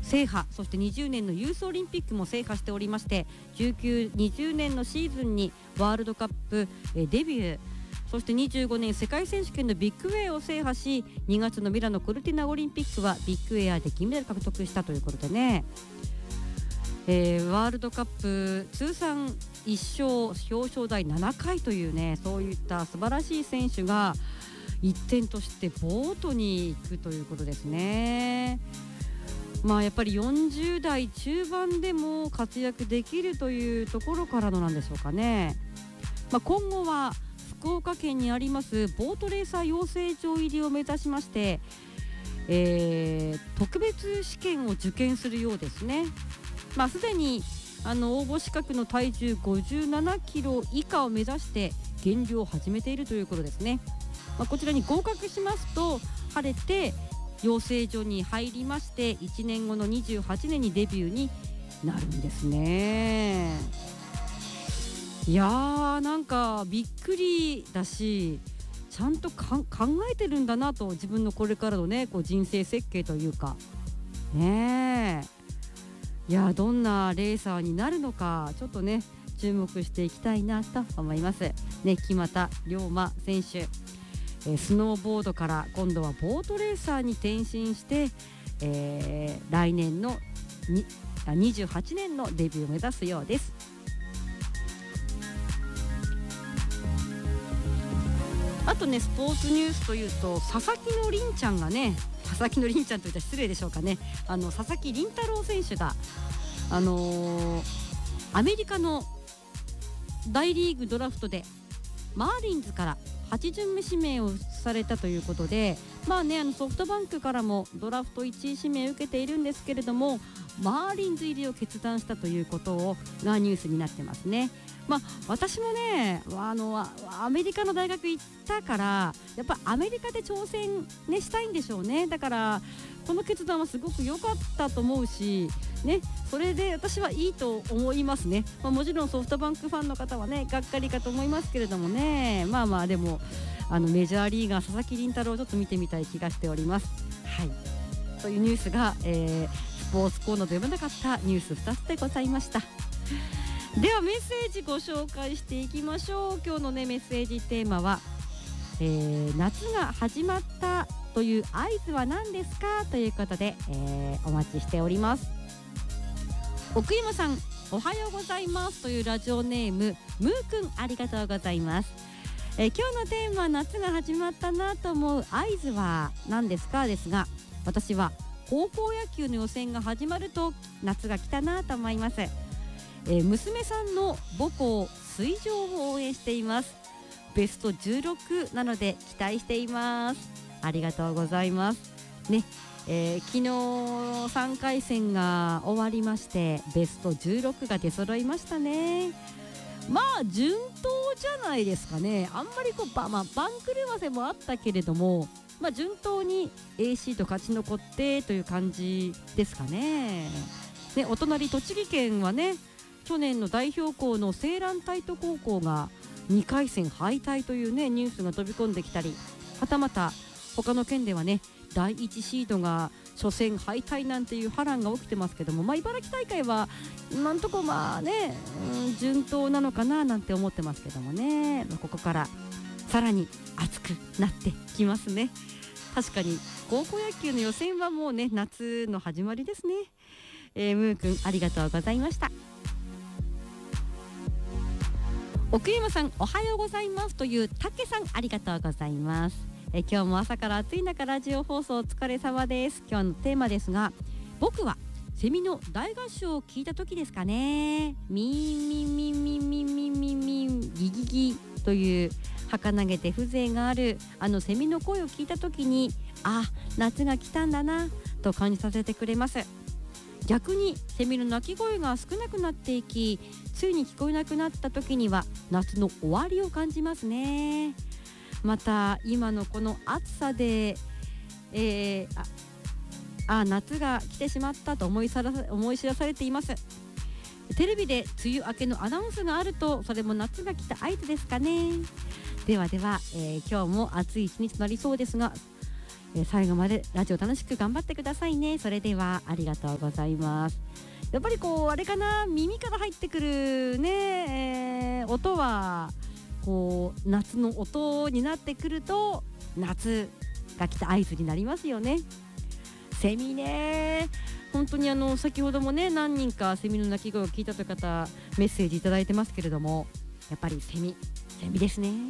制覇、そして20年のユースオリンピックも制覇しておりまして、19、20年のシーズンにワールドカップデビュー、そして25年世界選手権のビッグウェアを制覇し、2月のミラノコルティナオリンピックはビッグウェアで銀メダル獲得したということでね、ワールドカップ通算1勝表彰台7回というね、そういった素晴らしい選手が一点としてボートに行くということですね。やっぱり40代中盤でも活躍できるというところからのなんでしょうかね。今後は福岡県にありますボートレーサー養成所入りを目指しまして、特別試験を受験するようですね。すでに応募資格の体重57キロ以下を目指して減量を始めているということですね。こちらに合格しますと晴れて養成所に入りまして、1年後の28年にデビューになるんですね。いやー、なんかびっくりだし、ちゃんと考えてるんだなと、自分のこれからのね人生設計というかねえ、いやどんなレーサーになるのかちょっとね注目していきたいなと思いますね。木俣龍馬選手、スノーボードから今度はボートレーサーに転身して、来年の28年のデビューを目指すようです。あとね、スポーツニュースというと佐々木のりんちゃんがね、佐々木のりんちゃんといったら失礼でしょうかね、佐々木麟太郎選手がアメリカの大リーグドラフトでマーリンズから8巡目指名をされたということで、ソフトバンクからもドラフト1位指名を受けているんですけれども、マーリンズ入りを決断したということがニュースになってますね。私もねアメリカの大学行ったから、やっぱアメリカで挑戦、したいんでしょうね。だからこの決断はすごく良かったと思うしね、それで私はいいと思いますね。もちろんソフトバンクファンの方はねがっかりかと思いますけれどもね、でもメジャーリーガー佐々木麟太郎をちょっと見てみたい気がしております。はい、というニュースが、スポーツコーナーで読めなかったニュース2つでございました。ではメッセージご紹介していきましょう。今日のねメッセージテーマは、夏が始まったという合図は何ですかということで、お待ちしております。奥山さんおはようございますというラジオネームムーくん、ありがとうございます。今日のテーマ、夏が始まったなと思う合図は何ですかですが、私は高校野球の予選が始まると夏が来たなと思います。娘さんの母校水上を応援しています。ベスト16なので期待しています。ありがとうございますね。昨日3回戦が終わりましてベスト16が出揃いましたね。順当じゃないですかね。あんまり番狂わせもあったけれども、順当に A シード勝ち残ってという感じですかね。お隣栃木県はね、去年の代表校の青蘭大都高校が2回戦敗退というねニュースが飛び込んできたり、はたまた他の県ではね第1シードが初戦敗退なんていう波乱が起きてますけども、茨城大会は今んとこ順当なのかななんて思ってますけどもね、ここからさらに熱くなってきますね。確かに高校野球の予選はもうね夏の始まりですね。ムーくんありがとうございました。奥山さんおはようございますというたけさん、ありがとうございます。今日も朝から暑い中ラジオ放送お疲れ様です。今日のテーマですが、僕はセミの大合唱を聞いた時ですかね。ミーミミミミミミミギギギという儚げて風情があるセミの声を聞いた時に、夏が来たんだなと感じさせてくれます。逆にセミの鳴き声が少なくなっていき、ついに聞こえなくなった時には夏の終わりを感じますね。また今のこの暑さで、夏が来てしまったと思い知らされています。テレビで梅雨明けのアナウンスがあると、それも夏が来た合図ですかね。では、今日も暑い一日となりそうですが、 最後までラジオ楽しく頑張ってくださいね。それではありがとうございます。やっぱりあれかな、耳から入ってくるね、音は夏の音になってくると夏が来た合図になりますよね。セミね、本当に先ほどもね、何人かセミの鳴き声を聞いたという方メッセージいただいてますけれども、やっぱりセミですね。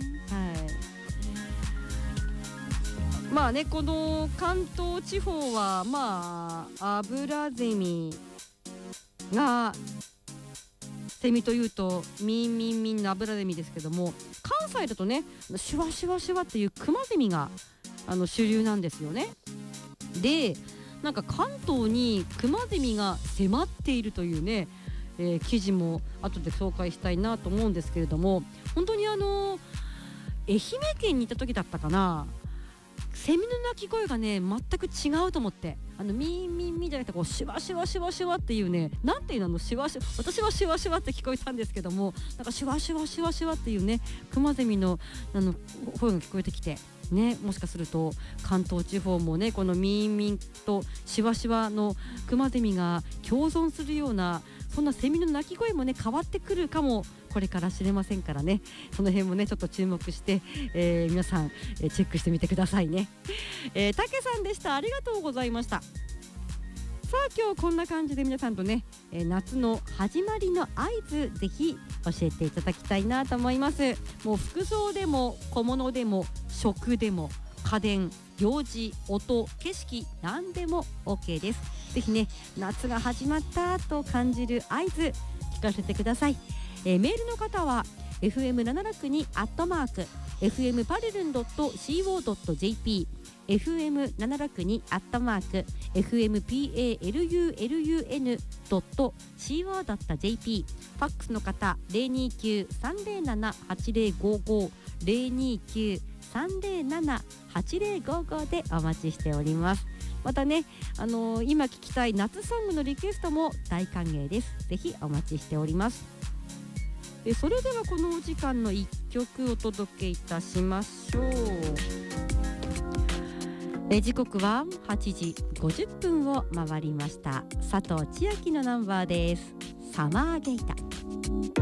まあね、この関東地方はアブラゼミが、セミというとミンミンミンのアブラゼミですけども、関西だとねシュワシュワシュワっていうクマゼミが主流なんですよね。で、なんか関東にクマゼミが迫っているというね、記事も後で紹介したいなと思うんですけれども、本当に愛媛県にいた時だったかな、セミの鳴き声がね全く違うと思って、ミンミンミンじゃなくてシュワシュワシュワシュワっていうね、なんていうの、シュワシュワ、私はシュワシュワって聞こえたんですけども、なんかシュワシュワシュワシュワっていうね、クマゼミの声が聞こえてきてね、もしかすると関東地方もね、このミンミンとシュワシュワのクマゼミが共存するような、そんなセミの鳴き声もね変わってくるかもこれから知れませんからね、その辺もねちょっと注目して、皆さん、チェックしてみてくださいね。たけさんでした。ありがとうございました。さあ今日こんな感じで皆さんとね、夏の始まりの合図ぜひ教えていただきたいなと思います。もう服装でも小物でも食でも家電、行事、音、景色何でも OK です。ぜひね、夏が始まったと感じる合図聞かせてください。メールの方は fm762@fm パルルン .co.jp fm762@fmpalulun.co.jp ファックスの方 029-307-8055 029-307-8055 でお待ちしております。またね、今聴きたい夏ソングのリクエストも大歓迎です。ぜひお待ちしております。それではこのお時間の1曲お届けいたしましょう。時刻は8時50分を回りました。佐藤千秋のナンバーです。サマーゲイタ。